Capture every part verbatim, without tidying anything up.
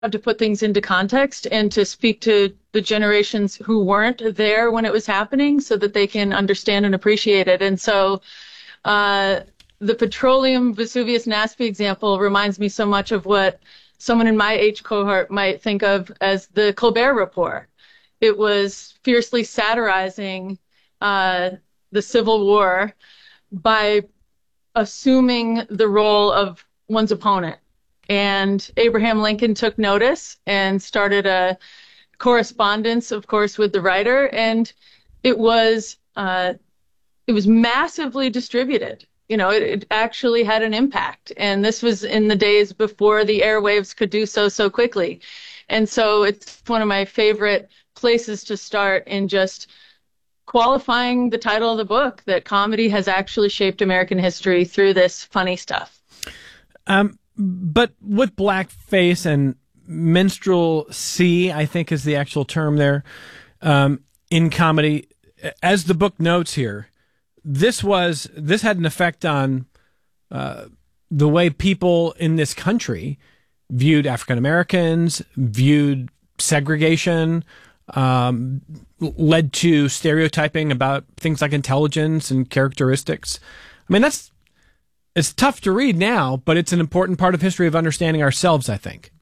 to put things into context and to speak to the generations who weren't there when it was happening so that they can understand and appreciate it. And so uh, the petroleum Vesuvius Nasby example reminds me so much of what someone in my age cohort might think of as the Colbert Report. It was fiercely satirizing uh, the Civil War by assuming the role of one's opponent. And Abraham Lincoln took notice and started a correspondence, of course, with the writer. And it was uh, it was massively distributed. You know, it, it actually had an impact. And this was in the days before the airwaves could do so so quickly. And so it's one of my favorite places to start in just qualifying the title of the book, that comedy has actually shaped American history through this funny stuff. Um. But with blackface and minstrelsy, I think is the actual term there, um, in comedy, as the book notes here, this was this had an effect on uh, the way people in this country viewed African Americans, viewed segregation, um, led to stereotyping about things like intelligence and characteristics. I mean, that's It's tough to read now, but it's an important part of history of understanding ourselves, I think.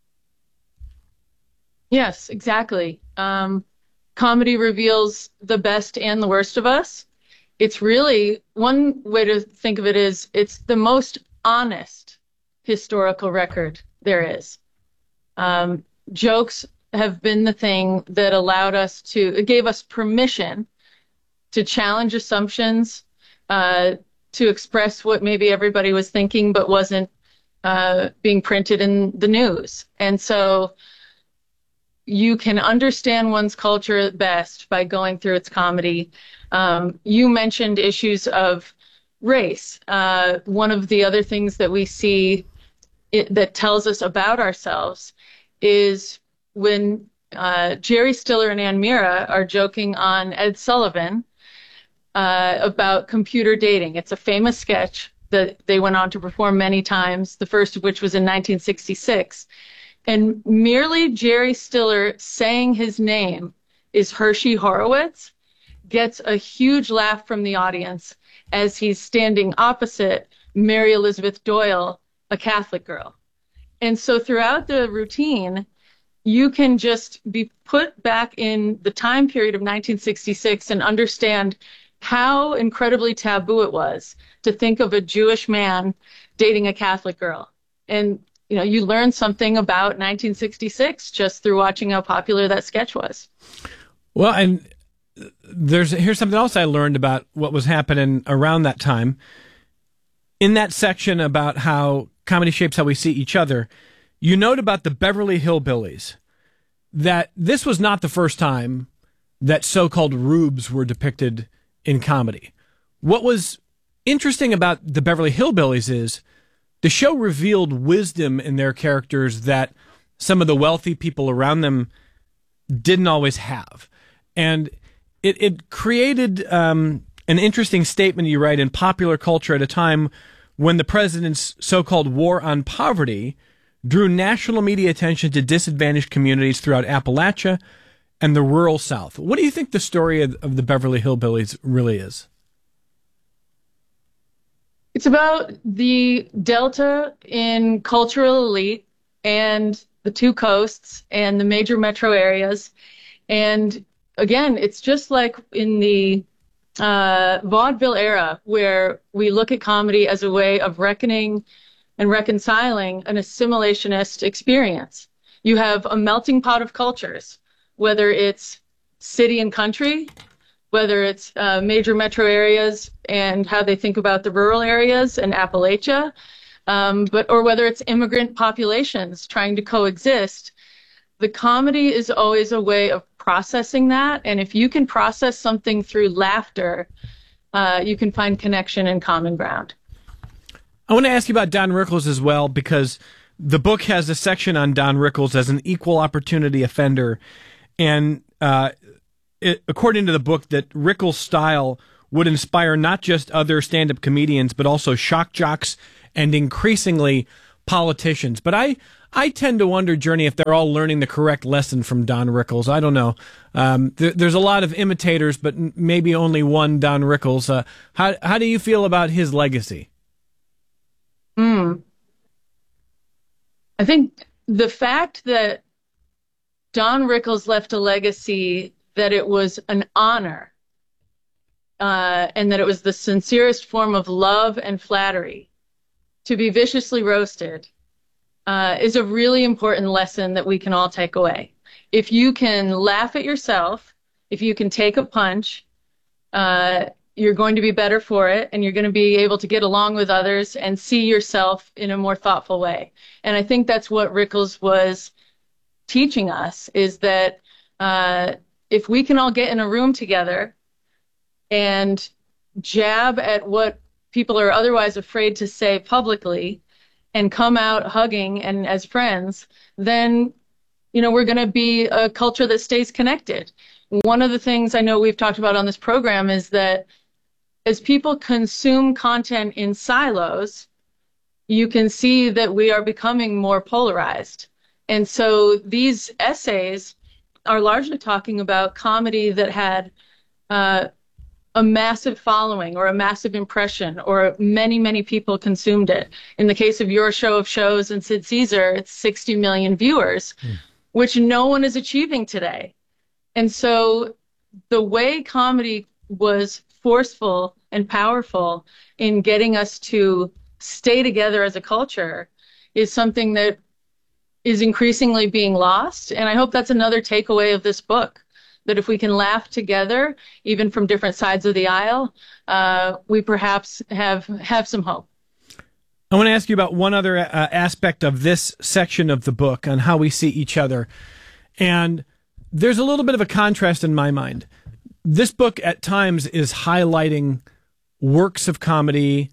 Yes, exactly. Um, comedy reveals the best and the worst of us. It's really, one way to think of it is, it's the most honest historical record there is. Um, jokes have been the thing that allowed us to, it gave us permission to challenge assumptions, uh, to express what maybe everybody was thinking but wasn't uh, being printed in the news. And so you can understand one's culture best by going through its comedy. Um, you mentioned issues of race. Uh, one of the other things that we see it, that tells us about ourselves is when uh, Jerry Stiller and Ann Mira are joking on Ed Sullivan Uh, about computer dating. It's a famous sketch that they went on to perform many times, the first of which was in nineteen sixty-six. And merely Jerry Stiller saying his name is Hershey Horowitz gets a huge laugh from the audience as he's standing opposite Mary Elizabeth Doyle, a Catholic girl. And so throughout the routine, you can just be put back in the time period of nineteen sixty-six and understand how incredibly taboo it was to think of a Jewish man dating a Catholic girl. And, you know, you learn something about nineteen sixty-six just through watching how popular that sketch was. Well, and there's here's something else I learned about what was happening around that time. In that section about how comedy shapes how we see each other, you note about the Beverly Hillbillies, that this was not the first time that so-called rubes were depicted in comedy. What was interesting about the Beverly Hillbillies is the show revealed wisdom in their characters that some of the wealthy people around them didn't always have. And it, it created um, an interesting statement you write in Popular Culture at a time when the president's so-called war on poverty drew national media attention to disadvantaged communities throughout Appalachia and the rural South. What do you think the story of, of the Beverly Hillbillies really is? It's about the delta in cultural elite and the two coasts and the major metro areas. And again, it's just like in the uh, vaudeville era, where we look at comedy as a way of reckoning and reconciling an assimilationist experience. You have a melting pot of cultures, whether it's city and country, whether it's uh, major metro areas and how they think about the rural areas and Appalachia, um, but or whether it's immigrant populations trying to coexist. The comedy is always a way of processing that, and if you can process something through laughter, uh, you can find connection and common ground. I want to ask you about Don Rickles as well, because the book has a section on Don Rickles as an equal opportunity offender. And uh, it, according to the book, that Rickles' style would inspire not just other stand-up comedians, but also shock jocks and increasingly politicians. But I, I tend to wonder, Journey, if they're all learning the correct lesson from Don Rickles. I don't know. Um, there, there's a lot of imitators, but maybe only one Don Rickles. Uh, how how do you feel about his legacy? Hmm. I think the fact that Don Rickles left a legacy that it was an honor, uh, and that it was the sincerest form of love and flattery to be viciously roasted, uh, is a really important lesson that we can all take away. If you can laugh at yourself, if you can take a punch, uh, you're going to be better for it, and you're going to be able to get along with others and see yourself in a more thoughtful way. And I think that's what Rickles was teaching us, is that uh, if we can all get in a room together and jab at what people are otherwise afraid to say publicly, and come out hugging and as friends, then, you know, we're going to be a culture that stays connected. One of the things I know we've talked about on this program is that as people consume content in silos, you can see that we are becoming more polarized. And so these essays are largely talking about comedy that had uh, a massive following or a massive impression, or many, many people consumed it. In the case of Your Show of Shows and Sid Caesar, it's sixty million viewers, mm. which no one is achieving today. And so the way comedy was forceful and powerful in getting us to stay together as a culture is something that is increasingly being lost. And I hope that's another takeaway of this book, that if we can laugh together, even from different sides of the aisle, uh, we perhaps have have some hope. I want to ask you about one other uh, aspect of this section of the book on how we see each other. And there's a little bit of a contrast in my mind. This book at times is highlighting works of comedy,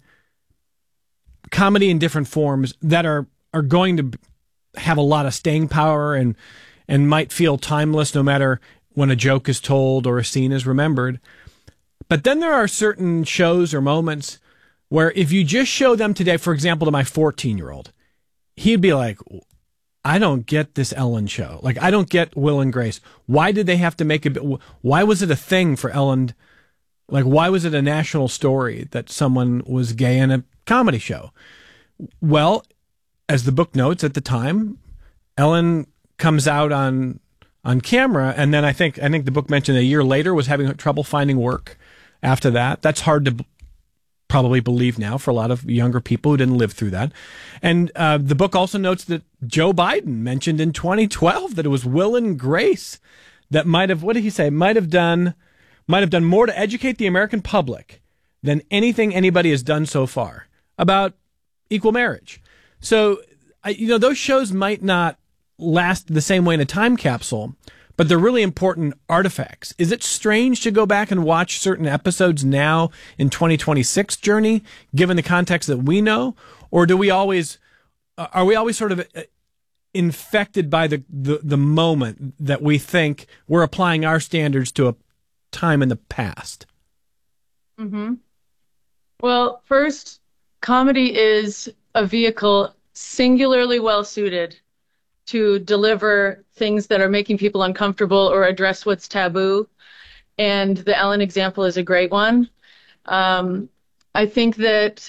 comedy in different forms that are, are going to have a lot of staying power and, and might feel timeless no matter when a joke is told or a scene is remembered. But then there are certain shows or moments where if you just show them today, for example, to my fourteen-year-old, he'd be like, I don't get this Ellen show. Like, I don't get Will and Grace. Why did they have to make it? Why was it a thing for Ellen? Like, why was it a national story that someone was gay in a comedy show? Well, as the book notes, at the time, Ellen comes out on on camera, and then I think I think the book mentioned a year later was having trouble finding work after that. That's hard to b- probably believe now for a lot of younger people who didn't live through that. And uh, the book also notes that Joe Biden mentioned in twenty twelve that it was Will and Grace that might have, what did he say, might have done might have done more to educate the American public than anything anybody has done so far about equal marriage. So, I, you know, those shows might not last the same way in a time capsule, but they're really important artifacts. Is it strange to go back and watch certain episodes now in twenty twenty-six Journey, given the context that we know? Or do we always, are we always sort of infected by the, the, the moment that we think we're applying our standards to a time in the past? Mm-hmm. Well, first, comedy is a vehicle singularly well suited to deliver things that are making people uncomfortable or address what's taboo. And the Ellen example is a great one. Um, I think that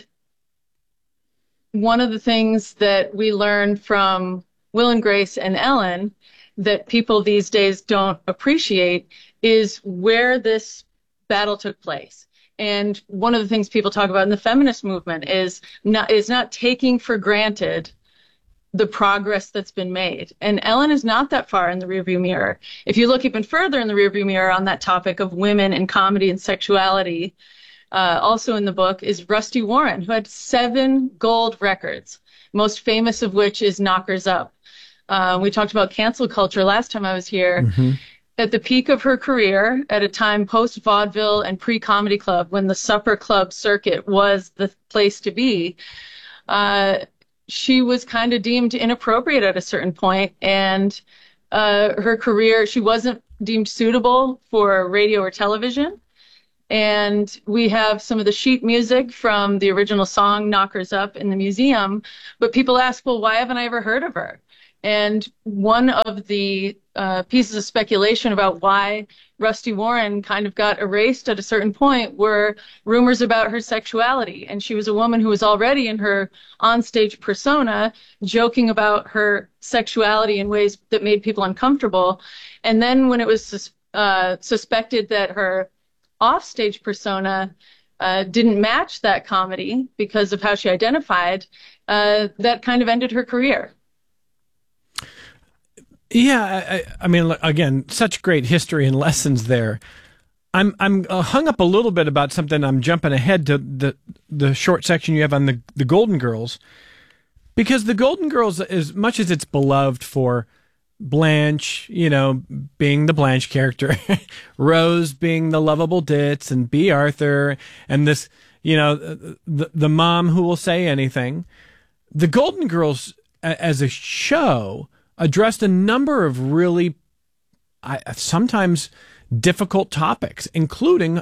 one of the things that we learn from Will and Grace and Ellen that people these days don't appreciate is where this battle took place. And one of the things people talk about in the feminist movement is not, is not taking for granted the progress that's been made. And Ellen is not that far in the rearview mirror. If you look even further in the rearview mirror on that topic of women and comedy and sexuality, uh, also in the book is Rusty Warren, who had seven gold records, most famous of which is Knockers Up. Uh, we talked about cancel culture last time I was here. Mm-hmm. At the peak of her career, at a time post-vaudeville and pre-comedy club, when the supper club circuit was the place to be, uh, she was kind of deemed inappropriate at a certain point, and uh, her career, she wasn't deemed suitable for radio or television. And we have some of the sheet music from the original song Knockers Up in the museum, but people ask, well, why haven't I ever heard of her? And one of the uh, pieces of speculation about why Rusty Warren kind of got erased at a certain point were rumors about her sexuality. And she was a woman who was already in her onstage persona, joking about her sexuality in ways that made people uncomfortable. And then when it was sus- uh, suspected that her offstage persona uh, didn't match that comedy because of how she identified, uh, that kind of ended her career. Yeah, I, I mean, again, such great history and lessons there. I'm I'm uh, hung up a little bit about something. I'm jumping ahead to the the short section you have on the the Golden Girls, because the Golden Girls, as much as it's beloved for Blanche, you know, being the Blanche character, Rose being the lovable ditz, and B. Arthur, and this, you know, the the mom who will say anything. The Golden Girls, as a show, addressed a number of really, uh, sometimes difficult topics, including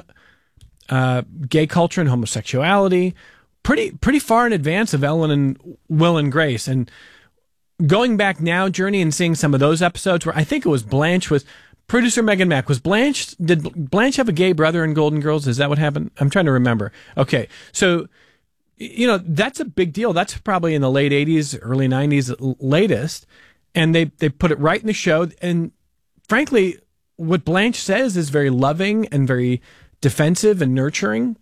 uh, gay culture and homosexuality, pretty pretty far in advance of Ellen and Will and Grace. And going back now, Journey, and seeing some of those episodes where I think it was Blanche was producer Megan Mack. Was Blanche, did Blanche have a gay brother in Golden Girls? Is that what happened? I'm trying to remember. Okay, so, you know, that's a big deal. That's probably in the late eighties, early nineties latest. And they, they put it right in the show. And frankly, what Blanche says is very loving and very defensive and nurturing.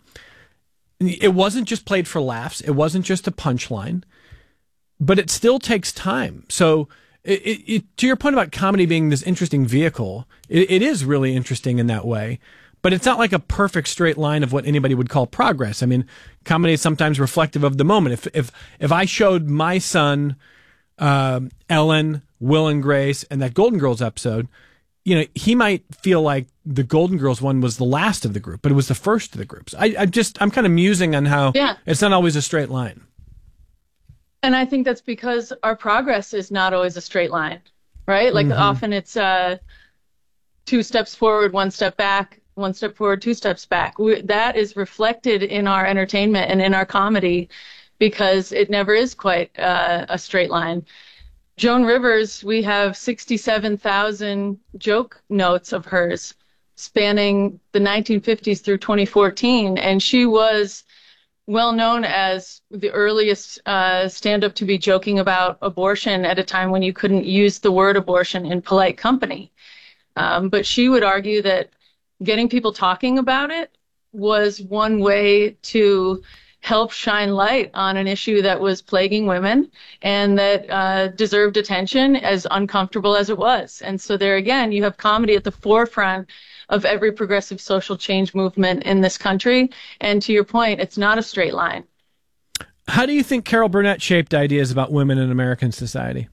It wasn't just played for laughs. It wasn't just a punchline. But it still takes time. So it, it, it, to your point about comedy being this interesting vehicle, it, it is really interesting in that way. But it's not like a perfect straight line of what anybody would call progress. I mean, comedy is sometimes reflective of the moment. If if if I showed my son Uh, Ellen, Will and Grace, and that Golden Girls episode, you know, he might feel like the Golden Girls one was the last of the group, but it was the first of the groups. I, I just, I'm kind of musing on how yeah. It's not always a straight line. And I think that's because our progress is not always a straight line, right? Like mm-hmm. often it's uh, two steps forward, one step back, one step forward, two steps back. We, that is reflected in our entertainment and in our comedy, because it never is quite uh, a straight line. Joan Rivers, we have sixty-seven thousand joke notes of hers spanning the nineteen fifties through twenty fourteen, and she was well known as the earliest uh, stand-up to be joking about abortion at a time when you couldn't use the word abortion in polite company. Um, but she would argue that getting people talking about it was one way to help shine light on an issue that was plaguing women and that uh, deserved attention, as uncomfortable as it was. And so there again, you have comedy at the forefront of every progressive social change movement in this country. And to your point, it's not a straight line. How do you think Carol Burnett shaped ideas about women in American society?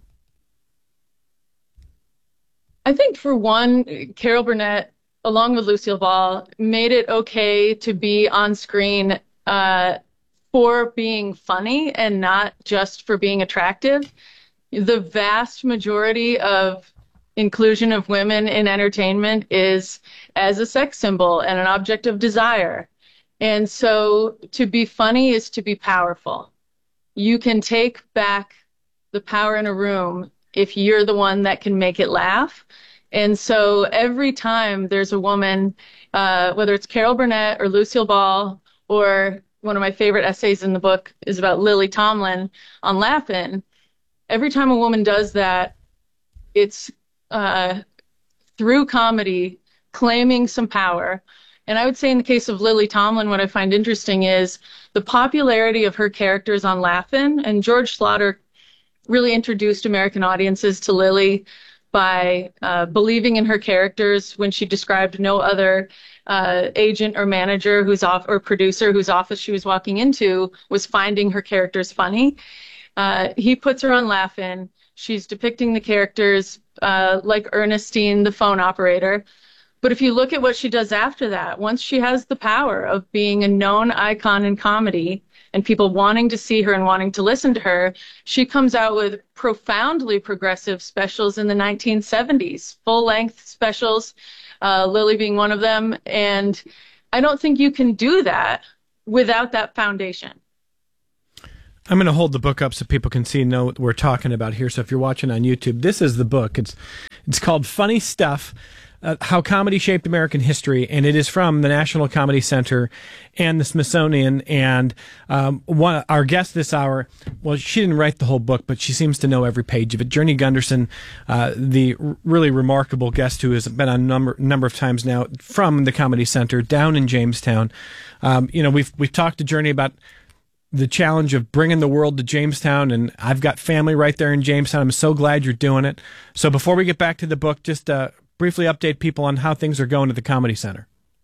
I think, for one, Carol Burnett, along with Lucille Ball, made it okay to be on screen uh, for being funny and not just for being attractive. The vast majority of inclusion of women in entertainment is as a sex symbol and an object of desire. And so to be funny is to be powerful. You can take back the power in a room if you're the one that can make it laugh. And so every time there's a woman, uh, whether it's Carol Burnett or Lucille Ball, or one of my favorite essays in the book is about Lily Tomlin on Laugh-In. Every time a woman does that, it's uh, through comedy claiming some power. And I would say in the case of Lily Tomlin, what I find interesting is the popularity of her characters on Laugh-In. And George Slaughter really introduced American audiences to Lily by uh, believing in her characters when she described no other uh, agent or manager who's off or producer whose office she was walking into was finding her characters funny. Uh, he puts her on Laugh-In. She's depicting the characters uh, like Ernestine, the phone operator. But if you look at what she does after that, once she has the power of being a known icon in comedy and people wanting to see her and wanting to listen to her, she comes out with profoundly progressive specials in the nineteen seventies, full-length specials, uh, Lily being one of them. And I don't think you can do that without that foundation. I'm going to hold the book up so people can see and know what we're talking about here. So if you're watching on YouTube, this is the book. It's it's called Funny Stuff, uh, How Comedy Shaped American History, and it is from the National Comedy Center and the Smithsonian. And um, one our guest this hour, well, she didn't write the whole book, but she seems to know every page of it. Journey Gunderson, uh, the r- really remarkable guest who has been on a number, number of times now from the Comedy Center down in Jamestown. Um, you know, we've we've talked to Journey about the challenge of bringing the world to Jamestown, and I've got family right there in Jamestown. I'm so glad you're doing it. So before we get back to the book, just uh, briefly update people on how things are going at the Comedy Center.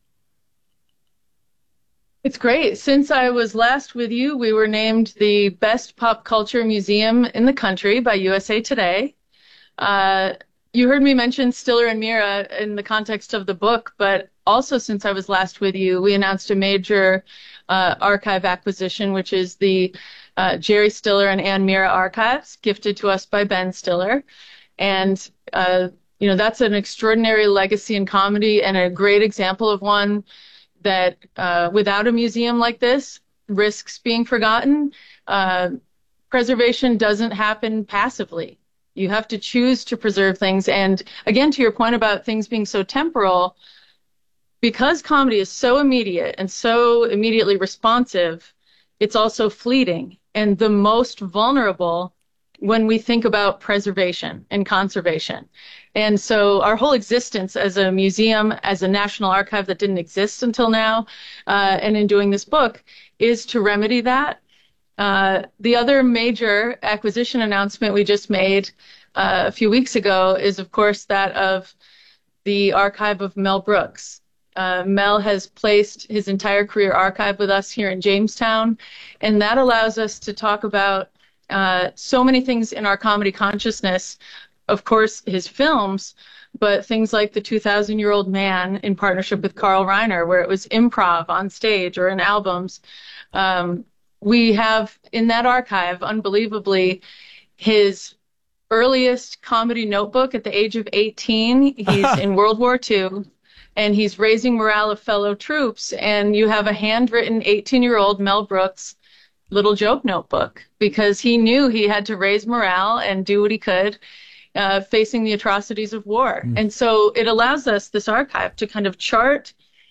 It's great. Since I was last with you, we were named the best pop culture museum in the country by U S A Today. Uh, you heard me mention Stiller and Meara in the context of the book, but also since I was last with you, we announced a major uh, archive acquisition, which is the uh, Jerry Stiller and Ann Meara archives, gifted to us by Ben Stiller. And, uh, you know, that's an extraordinary legacy in comedy and a great example of one that uh, without a museum like this risks being forgotten. Uh, preservation doesn't happen passively. You have to choose to preserve things. And again, to your point about things being so temporal, because comedy is so immediate and so immediately responsive, it's also fleeting and the most vulnerable when we think about preservation and conservation. And so our whole existence as a museum, as a national archive that didn't exist until now, uh, and in doing this book, is to remedy that. Uh, the other major acquisition announcement we just made uh, a few weeks ago is, of course, that of the archive of Mel Brooks. Uh, Mel has placed his entire career archive with us here in Jamestown, and that allows us to talk about uh, so many things in our comedy consciousness. Of course, his films, but things like The two thousand Year Old Man in partnership with Carl Reiner, where it was improv on stage or in albums. Um, we have in that archive, unbelievably, his earliest comedy notebook at the age of eighteen. He's in World War Two. And he's raising morale of fellow troops. And you have a handwritten eighteen-year-old Mel Brooks little joke notebook because he knew he had to raise morale and do what he could uh, facing the atrocities of war. Mm. And so it allows us, this archive, to kind of chart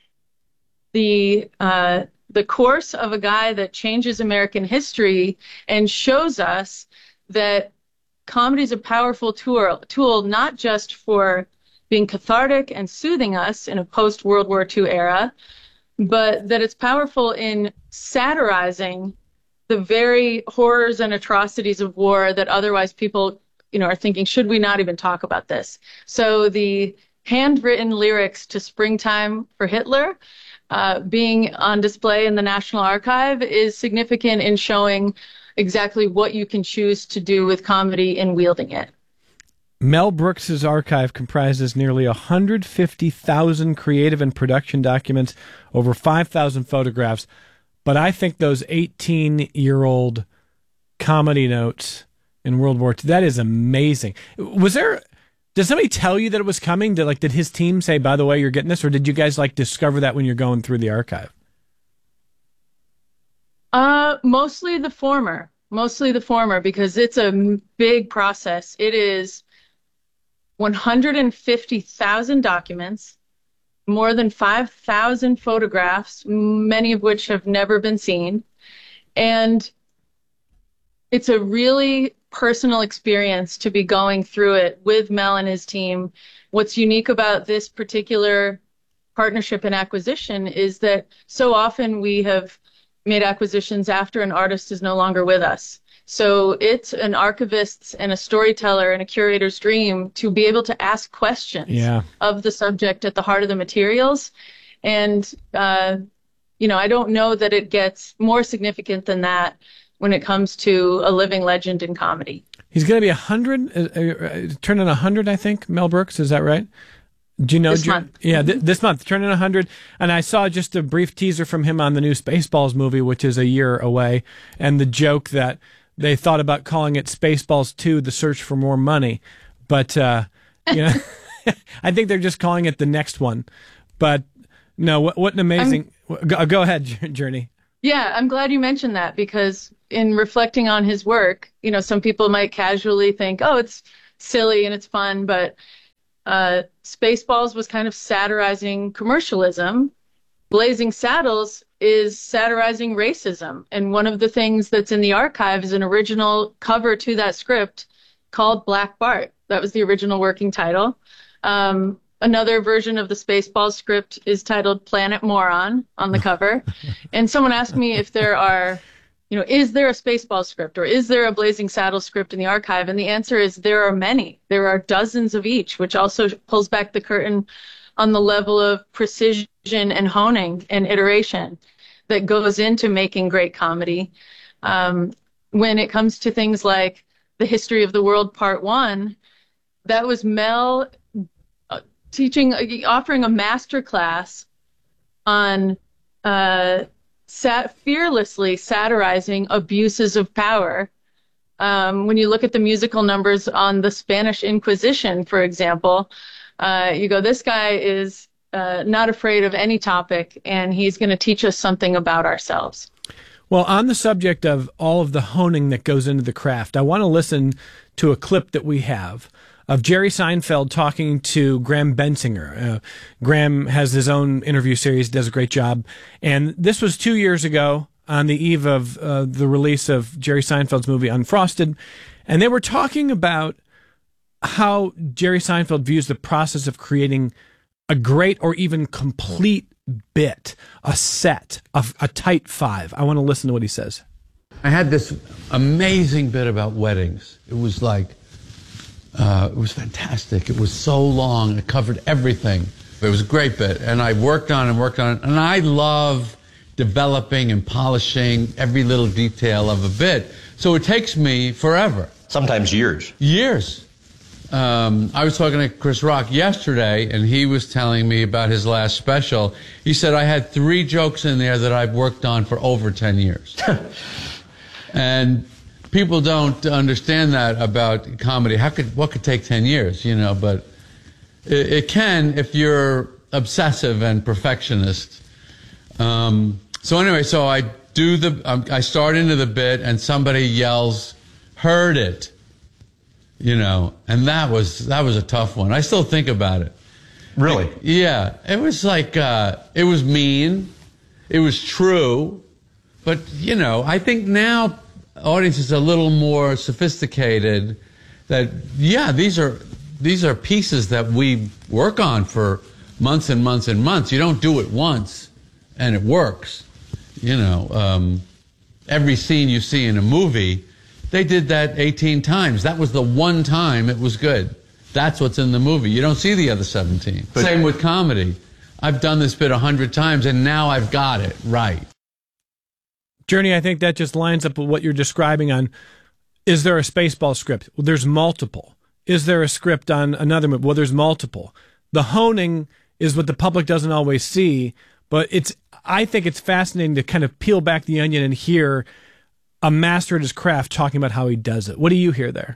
the uh, the course of a guy that changes American history and shows us that comedy is a powerful tool, tool not just for being cathartic and soothing us in a post-World War Two era, but that it's powerful in satirizing the very horrors and atrocities of war that otherwise people, you know, are thinking, should we not even talk about this? So the handwritten lyrics to Springtime for Hitler uh, being on display in the National Archive is significant in showing exactly what you can choose to do with comedy in wielding it. Mel Brooks's archive comprises nearly one hundred fifty thousand creative and production documents, over five thousand photographs. But I think those eighteen-year-old comedy notes in World War Two, that is amazing. Was there, did somebody tell you that it was coming? Did, like, did his team say, by the way, you're getting this? Or did you guys, like, discover that when you're going through the archive? Uh, mostly the former. Mostly the former, because it's a big process. It is one hundred fifty thousand documents, more than five thousand photographs, many of which have never been seen. And it's a really personal experience to be going through it with Mel and his team. What's unique about this particular partnership and acquisition is that so often we have made acquisitions after an artist is no longer with us. So it's an archivist's and a storyteller and a curator's dream to be able to ask questions yeah. of the subject at the heart of the materials. And, uh, you know, I don't know that it gets more significant than that when it comes to a living legend in comedy. He's going to be one hundred, uh, uh, turning one hundred, I think, Mel Brooks. Is that right? Do you know? This month. Yeah, th- this month, turning one hundred. And I saw just a brief teaser from him on the new Spaceballs movie, which is a year away. And the joke that they thought about calling it Spaceballs two, The Search for More Money. But, uh, you know, I think they're just calling it the next one. But, no, what, what an amazing... Go, go ahead, Journey. Yeah, I'm glad you mentioned that because in reflecting on his work, you know, some people might casually think, oh, it's silly and it's fun, but uh, Spaceballs was kind of satirizing commercialism. Blazing Saddles is satirizing racism. And one of the things that's in the archive is an original cover to that script called Black Bart. That was the original working title. Um, another version of the Spaceballs script is titled Planet Moron on the cover. And someone asked me if there are, you know, is there a Spaceballs script or is there a Blazing Saddles script in the archive? And the answer is there are many. There are dozens of each, which also pulls back the curtain on the level of precision and honing and iteration that goes into making great comedy. Um, when it comes to things like The History of the World Part One, that was Mel uh, teaching, uh, offering a master class on uh, sat- fearlessly satirizing abuses of power. Um, when you look at the musical numbers on the Spanish Inquisition, for example, uh, you go, this guy is uh, not afraid of any topic, and he's going to teach us something about ourselves. Well, on the subject of all of the honing that goes into the craft, I want to listen to a clip that we have of Jerry Seinfeld talking to Graham Bensinger. Uh, Graham has his own interview series, does a great job. And this was two years ago on the eve of uh, the release of Jerry Seinfeld's movie Unfrosted. And they were talking about how Jerry Seinfeld views the process of creating a great or even complete bit, a set, a, a tight five. I want to listen to what he says. I had this amazing bit about weddings. It was like, uh, it was fantastic. It was so long. It covered everything. It was a great bit. And I worked on it and worked on it. And I love developing and polishing every little detail of a bit. So it takes me forever. Sometimes years. Years. Um, I was talking to Chris Rock yesterday, and he was telling me about his last special. He said, I had three jokes in there that I've worked on for over ten years. And people don't understand that about comedy. How could, what could take ten years, you know, but it, it can if you're obsessive and perfectionist. Um, so anyway, so I do the, um, I start into the bit, and somebody yells, heard it. You know, and that was that was a tough one. I still think about it. Really? It, yeah. It was like, uh, it was mean. It was true. But, you know, I think now audiences are a little more sophisticated that, yeah, these are these are pieces that we work on for months and months and months. You don't do it once and it works. You know, um, every scene you see in a movie, they did that eighteen times. That was the one time it was good. That's what's in the movie. You don't see the other seventeen. But same with comedy. I've done this bit a hundred times, and now I've got it right. Journey, I think that just lines up with what you're describing on, is there a Spaceball script? Well, there's multiple. Is there a script on another movie? Well, there's multiple. The honing is what the public doesn't always see, but it's, I think it's fascinating to kind of peel back the onion and hear a master at his craft talking about how he does it. What do you hear there?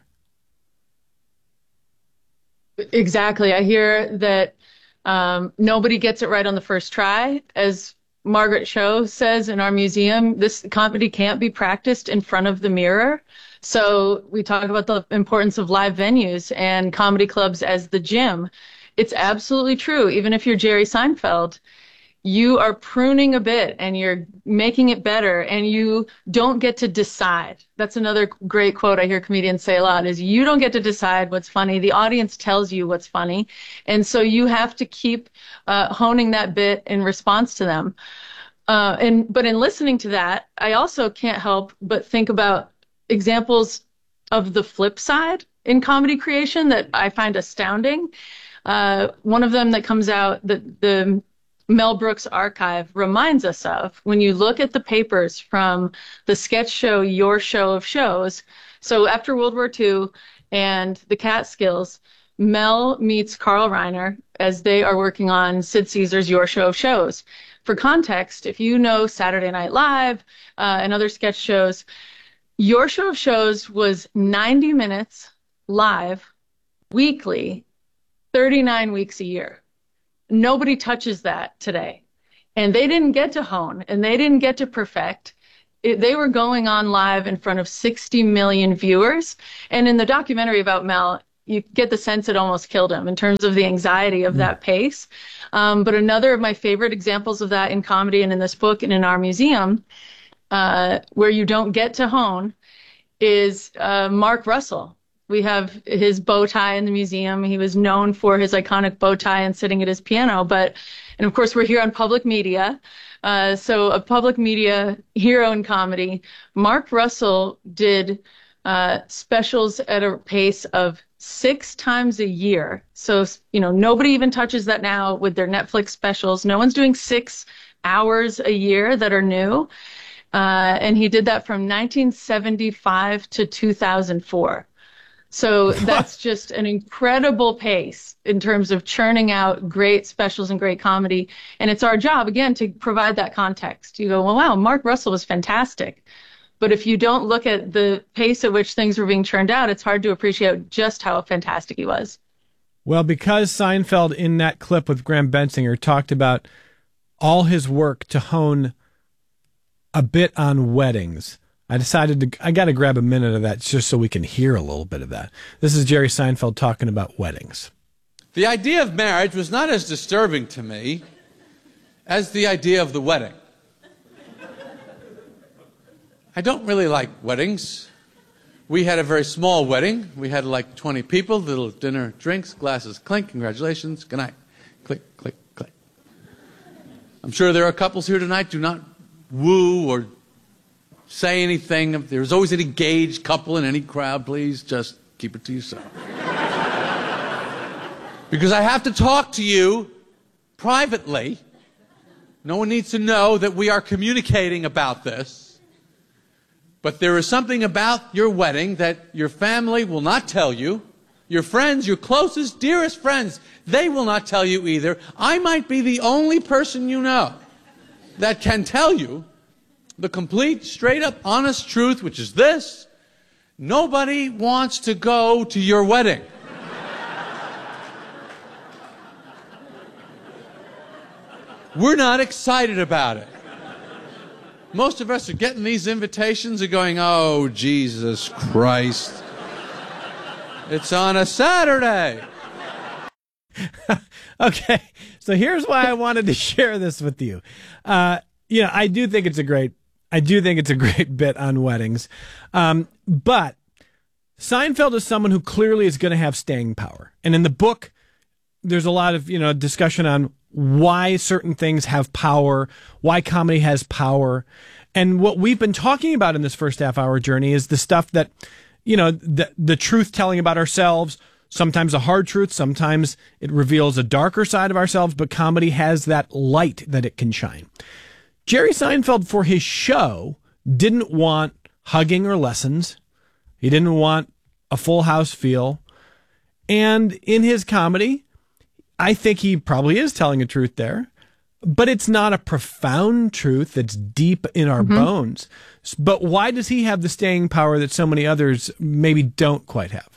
Exactly. I hear that um, nobody gets it right on the first try. As Margaret Cho says in our museum, this comedy can't be practiced in front of the mirror. So we talk about the importance of live venues and comedy clubs as the gym. It's absolutely true. Even if you're Jerry Seinfeld, you are pruning a bit and you're making it better, and you don't get to decide. That's another great quote I hear comedians say a lot, is you don't get to decide what's funny. The audience tells you what's funny. And so you have to keep uh, honing that bit in response to them. Uh, and but in listening to that, I also can't help but think about examples of the flip side in comedy creation that I find astounding. Uh, one of them that comes out, the, the Mel Brooks archive reminds us of, when you look at the papers from the sketch show Your Show of Shows. So after World War Two and the Catskills, Mel meets Carl Reiner as they are working on Sid Caesar's Your Show of Shows. For context, if you know Saturday Night Live uh, and other sketch shows, Your Show of Shows was ninety minutes live, weekly, thirty-nine weeks a year. Nobody touches that today. And they didn't get to hone, and they didn't get to perfect. it, they were going on live in front of sixty million viewers. And in the documentary about Mel, you get the sense it almost killed him in terms of the anxiety of that pace. Um, but another of my favorite examples of that in comedy and in this book and in our museum, uh, where you don't get to hone, is uh, Mark Russell. We have his bow tie in the museum. He was known for his iconic bow tie and sitting at his piano. But, and of course, we're here on public media. Uh, so a public media hero in comedy. Mark Russell did uh, specials at a pace of six times a year. So, you know, nobody even touches that now with their Netflix specials. No one's doing six hours a year that are new. Uh, and he did that from nineteen seventy-five to two thousand four. So that's just an incredible pace in terms of churning out great specials and great comedy. And it's our job, again, to provide that context. You go, well, wow, Mark Russell was fantastic. But if you don't look at the pace at which things were being churned out, it's hard to appreciate just how fantastic he was. Well, because Seinfeld in that clip with Graham Bensinger talked about all his work to hone a bit on weddings, I decided to, I got to grab a minute of that just so we can hear a little bit of that. This is Jerry Seinfeld talking about weddings. The idea of marriage was not as disturbing to me as the idea of the wedding. I don't really like weddings. We had a very small wedding. We had like twenty people, little dinner, drinks, glasses clink, congratulations, good night. Click, click, click. I'm sure there are couples here tonight do not woo or say anything. There's always an engaged couple in any crowd. Please just keep it to yourself. Because I have to talk to you privately. No one needs to know that we are communicating about this. But there is something about your wedding that your family will not tell you. Your friends, your closest, dearest friends, they will not tell you either. I might be the only person you know that can tell you the complete, straight-up, honest truth, which is this: nobody wants to go to your wedding. We're not excited about it. Most of us are getting these invitations and going, oh, Jesus Christ. It's on a Saturday. Okay, so here's why I wanted to share this with you. Uh, you know, I do think it's a great, I do think it's a great bit on weddings. Um, but Seinfeld is someone who clearly is going to have staying power. And in the book, there's a lot of, you know, discussion on why certain things have power, why comedy has power. And what we've been talking about in this first half hour journey is the stuff that, you know, the, the truth telling about ourselves, sometimes a hard truth, sometimes it reveals a darker side of ourselves, but comedy has that light that it can shine. Jerry Seinfeld, for his show, didn't want hugging or lessons. He didn't want a Full House feel. And in his comedy, I think he probably is telling a truth there, but it's not a profound truth that's deep in our mm-hmm. bones. But why does he have the staying power that so many others maybe don't quite have?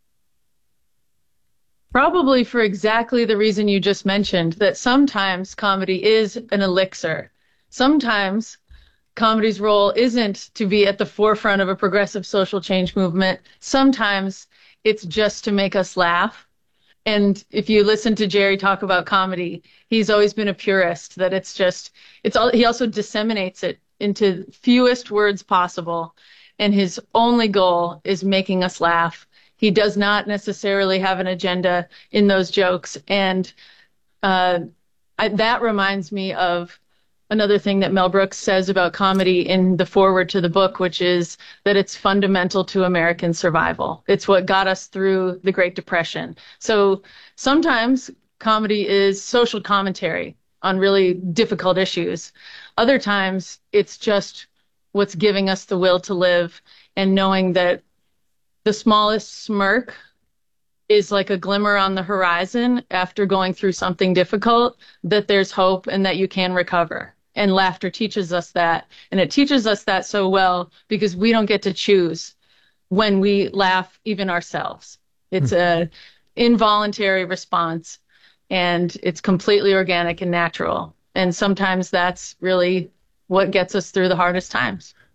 Probably for exactly the reason you just mentioned, that sometimes comedy is an elixir. Sometimes comedy's role isn't to be at the forefront of a progressive social change movement. Sometimes it's just to make us laugh. And if you listen to Jerry talk about comedy, he's always been a purist, that it's just, it's all, he also disseminates it into fewest words possible. And his only goal is making us laugh. He does not necessarily have an agenda in those jokes. And uh, I, that reminds me of another thing that Mel Brooks says about comedy in the foreword to the book, which is that it's fundamental to American survival. It's what got us through the Great Depression. So sometimes comedy is social commentary on really difficult issues. Other times it's just what's giving us the will to live, and knowing that the smallest smirk is like a glimmer on the horizon after going through something difficult, that there's hope and that you can recover. And laughter teaches us that. And it teaches us that so well because we don't get to choose when we laugh even ourselves. It's a involuntary response, and it's completely organic and natural. And sometimes that's really what gets us through the hardest times.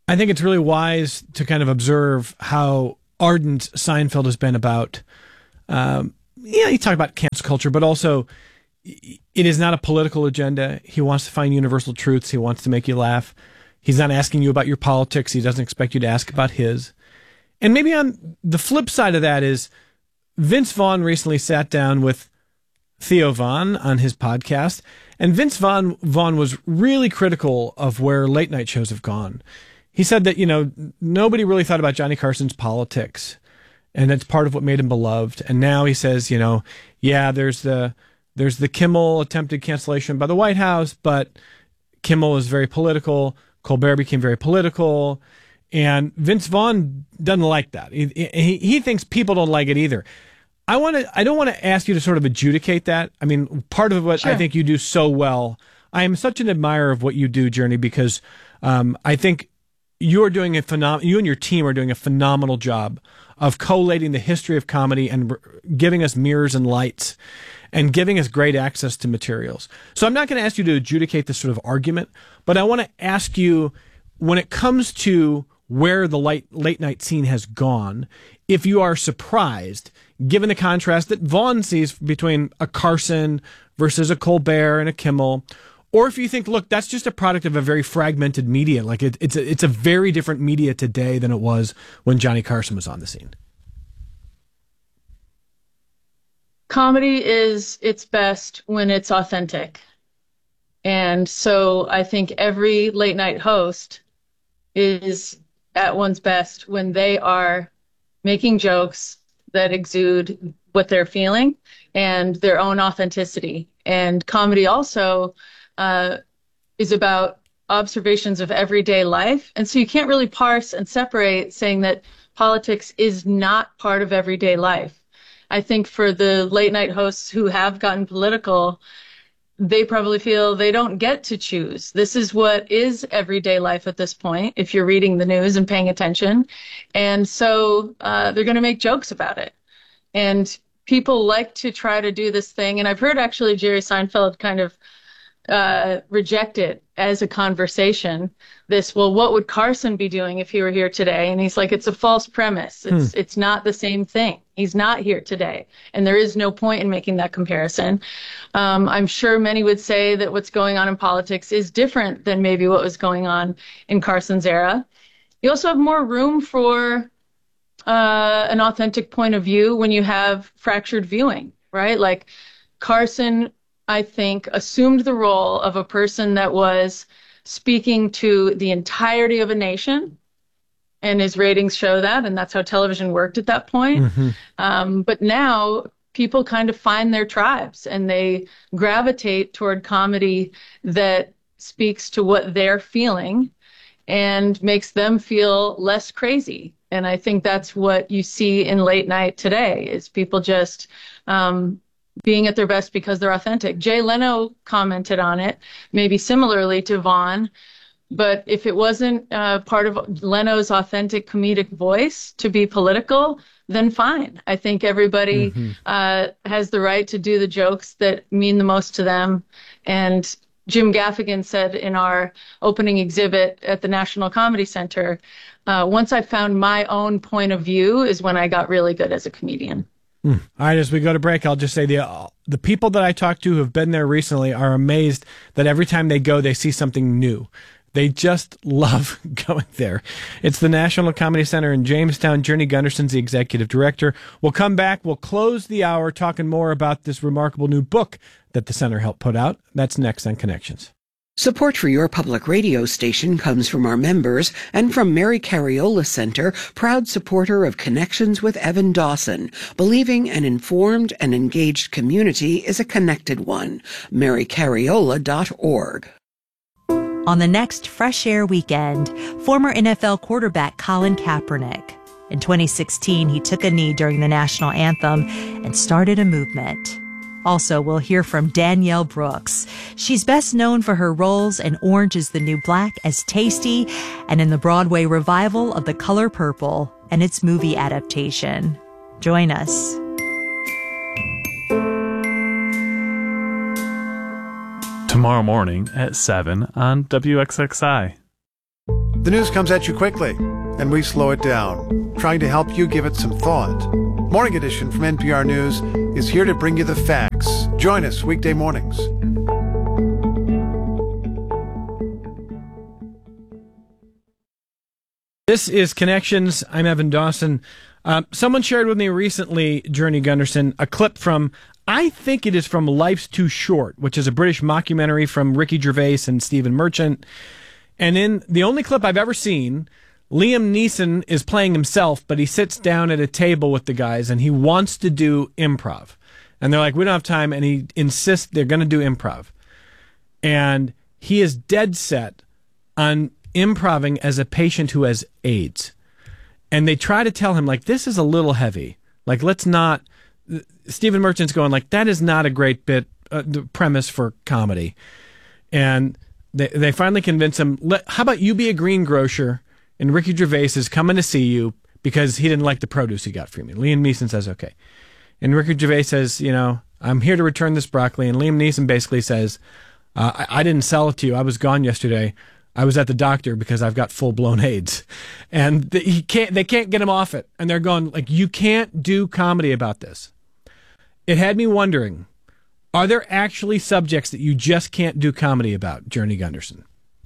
I think it's really wise to kind of observe how ardent Seinfeld has been about, um, yeah, he talked about cancel culture, but also it is not a political agenda. He wants to find universal truths. He wants to make you laugh. He's not asking you about your politics. He doesn't expect you to ask about his. And maybe on the flip side of that is Vince Vaughn recently sat down with Theo Von on his podcast, and Vince Vaughn, Vaughn was really critical of where late night shows have gone. He said that, you know, nobody really thought about Johnny Carson's politics, and that's part of what made him beloved. And now he says, you know, yeah, there's the there's the Kimmel attempted cancellation by the White House, but Kimmel is very political. Colbert became very political, and Vince Vaughn doesn't like that. He he, he thinks people don't like it either. I want to. I don't want to ask you to sort of adjudicate that. I mean, part of what Sure. I think you do so well. I am such an admirer of what you do, Journey, because um, I think you're doing a phenom- You and your team are doing a phenomenal job of collating the history of comedy and r- giving us mirrors and lights, and giving us great access to materials. So I'm not going to ask you to adjudicate this sort of argument, but I want to ask you, when it comes to where the late late night scene has gone, if you are surprised, given the contrast that Vaughn sees between a Carson versus a Colbert and a Kimmel, or if you think, look, that's just a product of a very fragmented media. Like it, it's a, it's a very different media today than it was when Johnny Carson was on the scene. Comedy is its best when it's authentic. And so I think every late night host is at one's best when they are making jokes that exude what they're feeling and their own authenticity. And comedy also uh, is about observations of everyday life. And so you can't really parse and separate saying that politics is not part of everyday life. I think for the late night hosts who have gotten political, they probably feel they don't get to choose. This is what is everyday life at this point, if you're reading the news and paying attention. And so uh, they're going to make jokes about it. And people like to try to do this thing. And I've heard actually Jerry Seinfeld kind of uh, reject it as a conversation. This, well, what would Carson be doing if he were here today? And he's like, it's a false premise. It's hmm. it's not the same thing. He's not here today. And there is no point in making that comparison. Um, I'm sure many would say that what's going on in politics is different than maybe what was going on in Carson's era. You also have more room for uh, an authentic point of view when you have fractured viewing, right? Like Carson, I think, assumed the role of a person that was speaking to the entirety of a nation, and his ratings show that, and that's how television worked at that point. Mm-hmm. Um, but now people kind of find their tribes, and they gravitate toward comedy that speaks to what they're feeling and makes them feel less crazy. And I think that's what you see in late night today, is people just um, being at their best because they're authentic. Jay Leno commented on it, maybe similarly to Vaughn, but if it wasn't uh, part of Leno's authentic comedic voice to be political, then fine. I think everybody mm-hmm. uh, has the right to do the jokes that mean the most to them. And Jim Gaffigan said in our opening exhibit at the National Comedy Center, uh, once I found my own point of view is when I got really good as a comedian. Hmm. All right, as we go to break, I'll just say the uh, the people that I talked to who have been there recently are amazed that every time they go, they see something new. They just love going there. It's the National Comedy Center in Jamestown. Journey Gunderson's the executive director. We'll come back. We'll close the hour talking more about this remarkable new book that the center helped put out. That's next on Connections. Support for your public radio station comes from our members and from Mary Cariola Center, proud supporter of Connections with Evan Dawson, believing an informed and engaged community is a connected one. mary cariola dot org. On the next Fresh Air Weekend, former N F L quarterback Colin Kaepernick. In twenty sixteen, he took a knee during the national anthem and started a movement. Also, we'll hear from Danielle Brooks. She's best known for her roles in Orange is the New Black as Tasty and in the Broadway revival of The Color Purple and its movie adaptation. Join us. Tomorrow morning at seven on W X X I. The news comes at you quickly, and we slow it down, trying to help you give it some thought. Morning Edition from N P R News is here to bring you the facts. Join us weekday mornings. This is Connections. I'm Evan Dawson. Uh, someone shared with me recently, Journey Gunderson, a clip from, I think it is from Life's Too Short, which is a British mockumentary from Ricky Gervais and Stephen Merchant. And in the only clip I've ever seen, Liam Neeson is playing himself, but he sits down at a table with the guys and he wants to do improv. And they're like, we don't have time. And he insists they're going to do improv. And he is dead set on improving as a patient who has AIDS. And they try to tell him, like, this is a little heavy. Like, let's not. Stephen Merchant's going, like, that is not a great bit, uh, the premise for comedy. And they, they finally convince him, Let, how about you be a greengrocer? And Ricky Gervais is coming to see you because he didn't like the produce he got from you. Liam Neeson says, okay. And Ricky Gervais says, you know, I'm here to return this broccoli. And Liam Neeson basically says, uh, I, I didn't sell it to you. I was gone yesterday. I was at the doctor because I've got full-blown AIDS. And the, he can't, they can't get him off it. And they're going, like, you can't do comedy about this. It had me wondering, are there actually subjects that you just can't do comedy about, Journey Gunderson?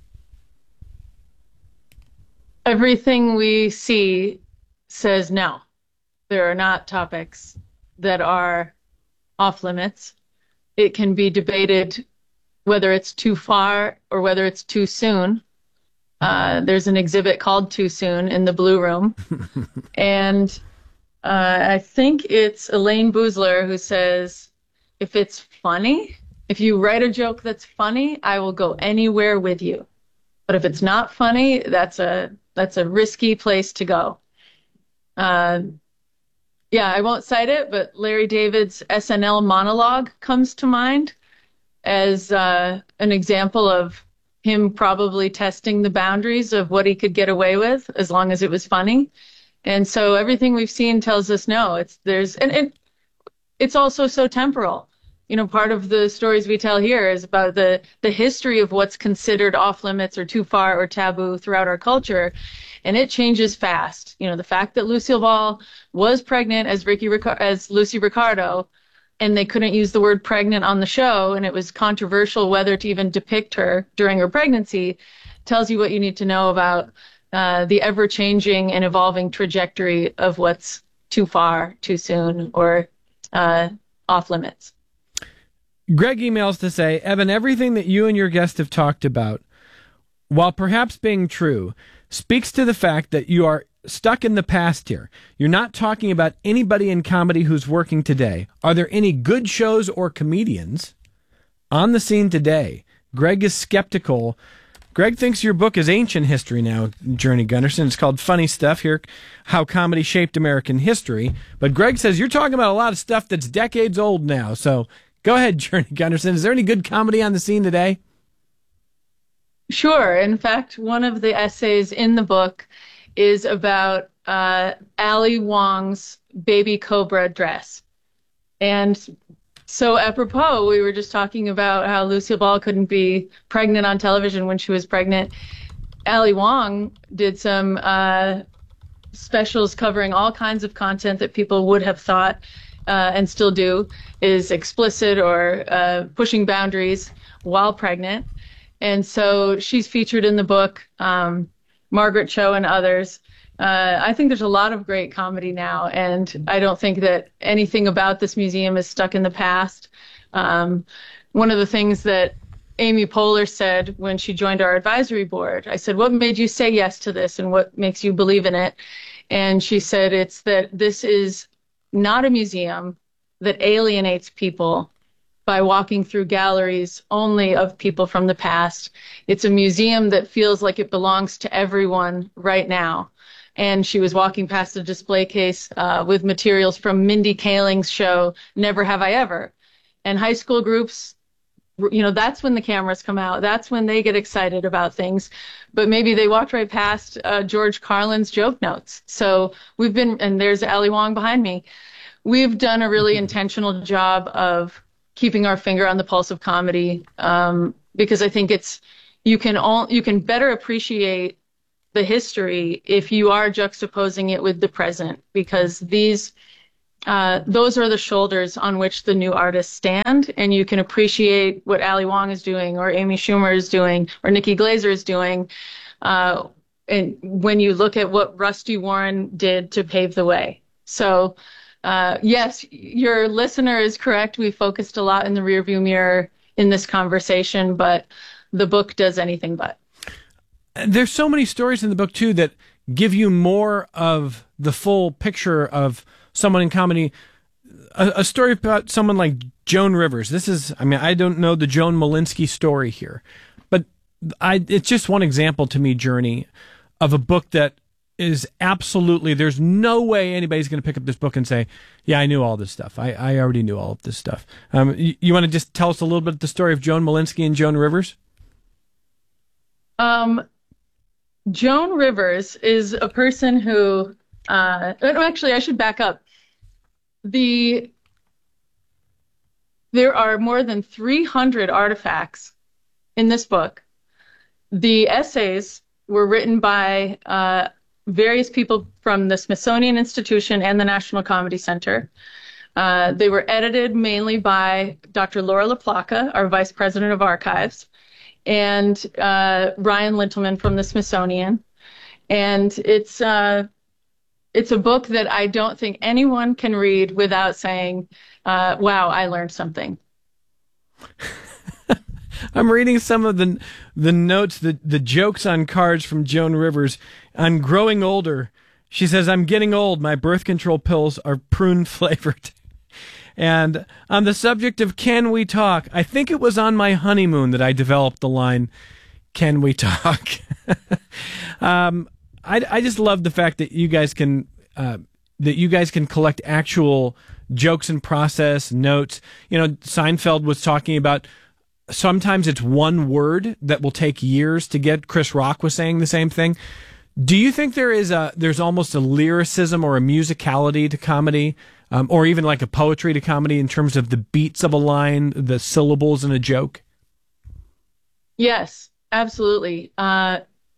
Everything we see says no. There are not topics that are off limits. It can be debated whether it's too far or whether it's too soon. Uh, there's an exhibit called Too Soon in the Blue Room. and uh, I think it's Elaine Boozler who says, if it's funny, if you write a joke that's funny, I will go anywhere with you. But if it's not funny, that's a that's a risky place to go. Uh, yeah, I won't cite it, but Larry David's S N L monologue comes to mind as uh, an example of him probably testing the boundaries of what he could get away with as long as it was funny. And so everything we've seen tells us no. It's there's and it, it's also so temporal. You know, part of the stories we tell here is about the, the history of what's considered off limits or too far or taboo throughout our culture. And it changes fast. You know, the fact that Lucille Ball was pregnant as Ricky as Lucy Ricardo, and they couldn't use the word pregnant on the show, and it was controversial whether to even depict her during her pregnancy, tells you what you need to know about uh, the ever-changing and evolving trajectory of what's too far, too soon, or uh, off limits. Greg emails to say, Evan, everything that you and your guest have talked about, while perhaps being true, speaks to the fact that you are stuck in the past here. You're not talking about anybody in comedy who's working today. Are there any good shows or comedians on the scene today? Greg is skeptical. Greg thinks your book is ancient history now, Journey Gunderson. It's called Funny Stuff here, How Comedy Shaped American History. But Greg says you're talking about a lot of stuff that's decades old now. So go ahead, Journey Gunderson. Is there any good comedy on the scene today? Sure. In fact, one of the essays in the book is about uh, Ali Wong's baby cobra dress. And so apropos, we were just talking about how Lucille Ball couldn't be pregnant on television when she was pregnant. Ali Wong did some uh, specials covering all kinds of content that people would have thought uh, and still do is explicit or uh, pushing boundaries while pregnant. And so she's featured in the book, um, Margaret Cho and others. Uh, I think there's a lot of great comedy now, and I don't think that anything about this museum is stuck in the past. Um, one of the things that Amy Poehler said when she joined our advisory board, I said, what made you say yes to this and what makes you believe in it? And she said it's that this is not a museum that alienates people by walking through galleries only of people from the past. It's a museum that feels like it belongs to everyone right now. And she was walking past a display case uh, with materials from Mindy Kaling's show, Never Have I Ever. And high school groups, you know, that's when the cameras come out. That's when they get excited about things. But maybe they walked right past uh, George Carlin's joke notes. So we've been, and there's Ali Wong behind me. We've done a really intentional job of keeping our finger on the pulse of comedy, um, because I think it's you can all you can better appreciate the history if you are juxtaposing it with the present, because these uh, those are the shoulders on which the new artists stand, and you can appreciate what Ali Wong is doing, or Amy Schumer is doing, or Nikki Glaser is doing, uh, and when you look at what Rusty Warren did to pave the way. So, uh, yes, your listener is correct. We focused a lot in the rearview mirror in this conversation, but the book does anything but. There's so many stories in the book, too, that give you more of the full picture of someone in comedy. A, a story about someone like Joan Rivers. This is, I mean, I don't know the Joan Malinsky story here, but I, it's just one example to me, Journey, of a book that is absolutely, there's no way anybody's going to pick up this book and say, yeah, I knew all this stuff. I, I already knew all of this stuff. Um, you, you want to just tell us a little bit the story of Joan Malinsky and Joan Rivers? Um, Joan Rivers is a person who, uh, actually, I should back up. The there are more than three hundred artifacts in this book. The essays were written by uh, various people from the Smithsonian Institution and the National Comedy Center. Uh, they were edited mainly by Doctor Laura LaPlaca, our Vice President of Archives, and uh, Ryan Lintelman from the Smithsonian. And it's uh, it's a book that I don't think anyone can read without saying, uh, wow, I learned something. I'm reading some of the the notes, the, the jokes on cards from Joan Rivers. I'm growing older. She says, I'm getting old. My birth control pills are prune flavored. And on the subject of can we talk, I think it was on my honeymoon that I developed the line, can we talk? um, I, I just love the fact that you guys can uh, that you guys can collect actual jokes and process notes. You know, Seinfeld was talking about sometimes it's one word that will take years to get. Chris Rock was saying the same thing. Do you think there is a there's almost a lyricism or a musicality to comedy, um, or even like a poetry to comedy in terms of the beats of a line, the syllables in a joke? Yes, absolutely. Uh,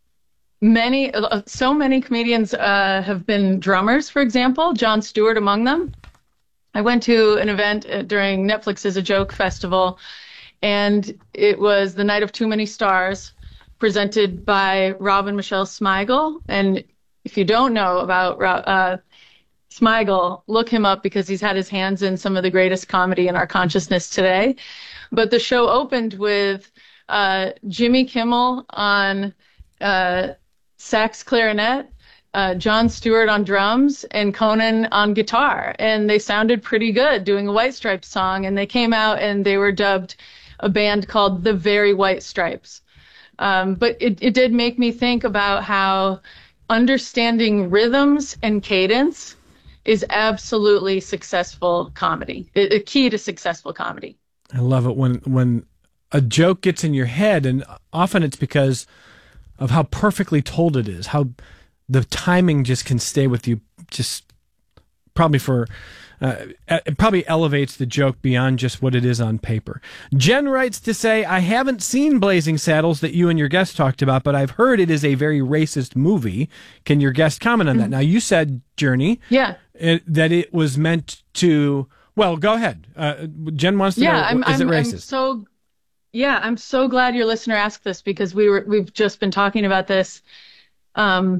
many, uh, so many comedians uh, have been drummers, for example, Jon Stewart among them. I went to an event during Netflix's A Joke Festival, and it was the Night of Too Many Stars, presented by Rob and Michelle Smigel. And if you don't know about uh, Smigel, look him up because he's had his hands in some of the greatest comedy in our consciousness today. But the show opened with uh, Jimmy Kimmel on uh, sax clarinet, uh, Jon Stewart on drums, and Conan on guitar. And they sounded pretty good doing a White Stripes song. And they came out and they were dubbed a band called the Very White Stripes. Um, but it, it did make me think about how understanding rhythms and cadence is absolutely successful comedy, a key to successful comedy. I love it when when a joke gets in your head, and often it's because of how perfectly told it is, how the timing just can stay with you, just probably for... Uh, it probably elevates the joke beyond just what it is on paper. Jen writes to say, I haven't seen Blazing Saddles that you and your guest talked about, but I've heard it is a very racist movie. Can your guest comment on that? Mm-hmm. Now, you said, Journey, yeah, it, that it was meant to... Well, go ahead. Uh, Jen wants to yeah, know, I'm, is I'm, it racist? I'm so, yeah, I'm so glad your listener asked this because we were, we've just been talking about this. Um,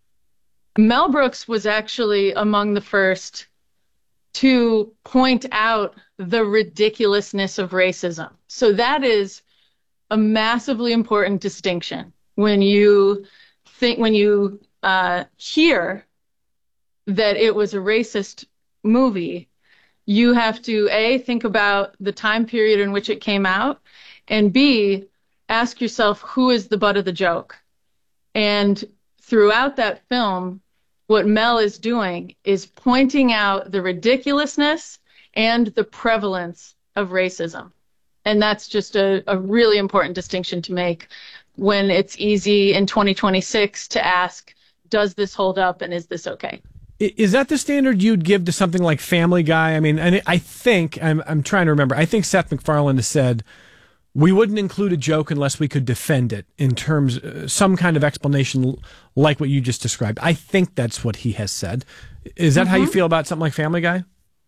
Mel Brooks was actually among the first to point out the ridiculousness of racism. So that is a massively important distinction. When you think, when you uh, hear that it was a racist movie, you have to, A, think about the time period in which it came out, and B, ask yourself, who is the butt of the joke? And throughout that film, what Mel is doing is pointing out the ridiculousness and the prevalence of racism. And that's just a, a really important distinction to make when it's easy in twenty twenty-six to ask, does this hold up and is this okay? Is that the standard you'd give to something like Family Guy? I mean, and I think, I'm, I'm trying to remember, I think Seth MacFarlane has said, we wouldn't include a joke unless we could defend it in terms, uh, some kind of explanation like what you just described. I think that's what he has said. Is that mm-hmm. how you feel about something like Family Guy?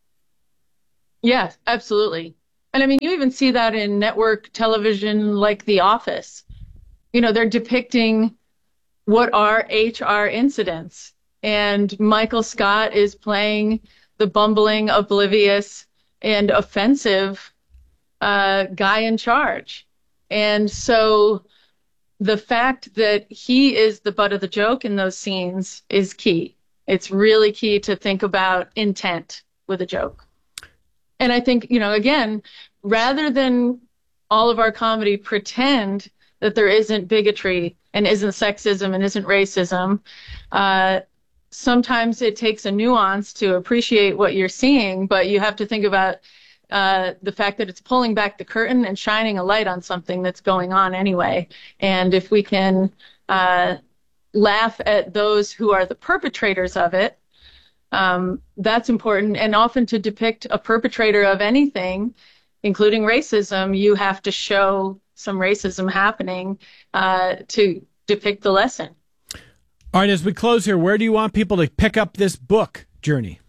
Yes, absolutely. And I mean, you even see that in network television like The Office. You know, they're depicting what are H R incidents. And Michael Scott is playing the bumbling, oblivious, and offensive uh, guy in charge. And so the fact that he is the butt of the joke in those scenes is key. It's really key to think about intent with a joke. And I think, you know, again, rather than all of our comedy pretend that there isn't bigotry and isn't sexism and isn't racism, uh, sometimes it takes a nuance to appreciate what you're seeing, but you have to think about uh, the fact that it's pulling back the curtain and shining a light on something that's going on anyway. And if we can uh, laugh at those who are the perpetrators of it, um, that's important. And often to depict a perpetrator of anything, including racism, you have to show some racism happening uh, to depict the lesson. All right, as we close here, where do you want people to pick up this book, Journey?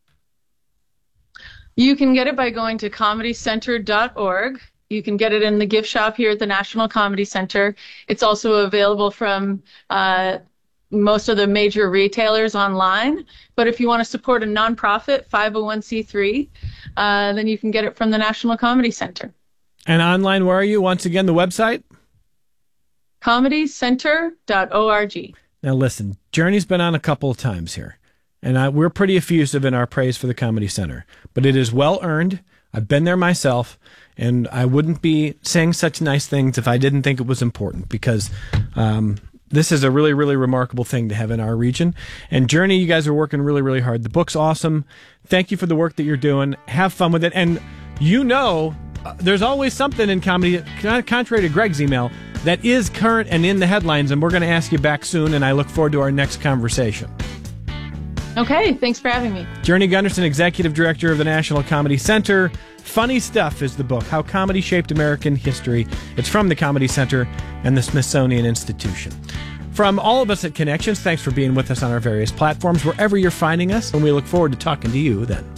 You can get it by going to comedy center dot org. You can get it in the gift shop here at the National Comedy Center. It's also available from uh, most of the major retailers online. But if you want to support a nonprofit, five oh one c three, uh, then you can get it from the National Comedy Center. And online, where are you? Once again, the website? comedy center dot org. Now listen, Journey's been on a couple of times here, and I, we're pretty effusive in our praise for the Comedy Center, but it is well earned. I've been there myself, and I wouldn't be saying such nice things if I didn't think it was important, because um, this is a really, really remarkable thing to have in our region. And Journey, you guys are working really, really hard. The book's awesome. Thank you for the work that you're doing. Have fun with it. And you know, uh, there's always something in comedy, contrary to Greg's email, that is current and in the headlines, and we're going to ask you back soon, and I look forward to our next conversation. Okay, thanks for having me. Journey Gunderson, Executive Director of the National Comedy Center. Funny Stuff is the book, How Comedy Shaped American History. It's from the Comedy Center and the Smithsonian Institution. From all of us at Connections, thanks for being with us on our various platforms, wherever you're finding us, and we look forward to talking to you then.